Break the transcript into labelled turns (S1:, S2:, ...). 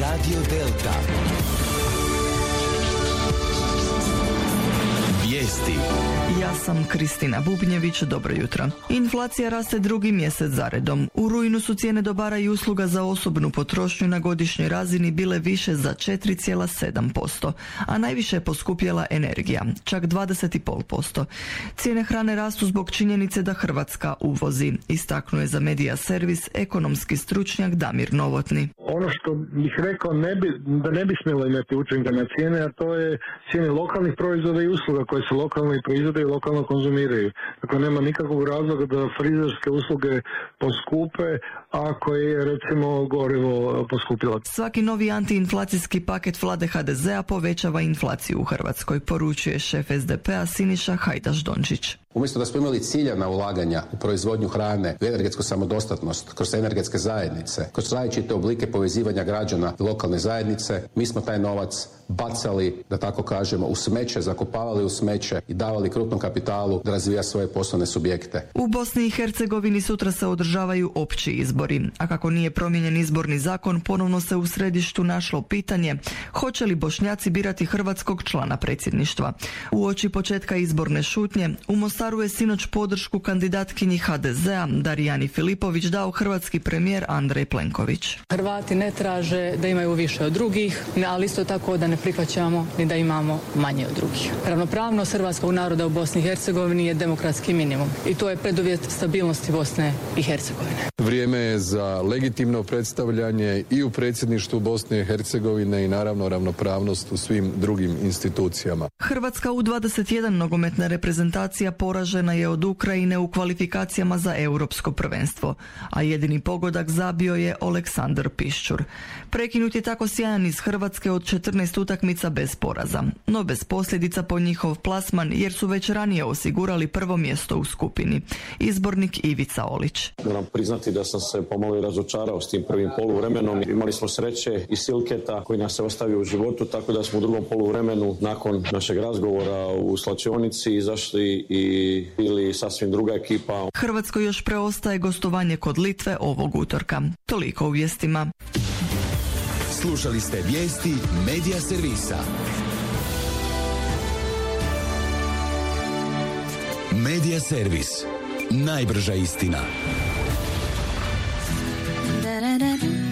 S1: Radio Delta. Vijesti.
S2: Ja sam Kristina Bubnjević, dobro jutro. Inflacija raste drugi mjesec zaredom. U rujnu su cijene dobara i usluga za osobnu potrošnju na godišnjoj razini bile više za 4,7%, a najviše je poskupjela energija, čak 20,5%. Cijene hrane rastu zbog činjenice da Hrvatska uvozi, istaknuo je za Medija servis ekonomski stručnjak Damir Novotni.
S3: Ono što bih rekao da ne bi smjelo imati učinka na cijene, a to je cijene lokalnih proizvoda i usluga koje se lokalno i proizvode i lokalno konzumiraju. Dakle, nema nikakvog razloga da frizerske usluge poskupe ako je recimo gorivo poskupilo.
S2: Svaki novi antiinflacijski paket vlade HDZ-a povećava inflaciju u Hrvatskoj, poručuje šef SDP-a Siniša Hajdaš Dončić.
S4: Umjesto da smo imali ciljana ulaganja u proizvodnju hrane, u energetsku samodostatnost, kroz energetske zajednice, kroz različite oblike povezivanja građana i lokalne zajednice, mi smo taj novac bacali, da tako kažemo, u smeće, zakopavali u smeće i davali krupnom kapitalu da razvija svoje poslovne subjekte.
S2: U Bosni i Hercegovini sutra se održavaju opći izbori, a kako nije promijenjen izborni zakon, ponovno se u središtu našlo pitanje hoće li Bošnjaci birati hrvatskog člana predsjedništva. Uoči početka izborne šutnje, u Mostaru je sinoć podršku kandidatkinji HDZ-a Darijani Filipović dao hrvatski premijer Andrej Plenković.
S5: Hrvati ne traže da imaju više od drugih, ali isto tako da ne prihvaćamo ni da imamo manje od drugih. Ravnopravnost hrvatskog naroda u Bosni i Hercegovini je demokratski minimum i to je preduvjet stabilnosti Bosne i Hercegovine.
S6: Vrijeme je za legitimno predstavljanje i u predsjedništvu Bosne i Hercegovine i naravno ravnopravnost u svim drugim institucijama.
S2: Hrvatska U21 nogometna reprezentacija poražena je od Ukrajine u kvalifikacijama za europsko prvenstvo, a jedini pogodak zabio je Oleksandar Piščur. Prekinut je tako sjajan iz Hrvatske od 14 utakmica bez poraza, no bez posljedica po njihov plasman jer su već ranije osigurali prvo mjesto u skupini. Izbornik Ivica Olić.
S7: Moram priznati da sam se pomalo i razočarao s tim prvim poluvremenom. Imali smo sreće i Silketa koji nas se ostavio u životu, tako da smo u drugom poluvremenu nakon našeg razgovora u slačionici izašli i bili sasvim druga ekipa.
S2: Hrvatskoj još preostaje gostovanje kod Litve ovog utorka. Toliko u vijestima.
S1: Slušali ste vijesti Medija servisa. Medija servis. Najbrža istina.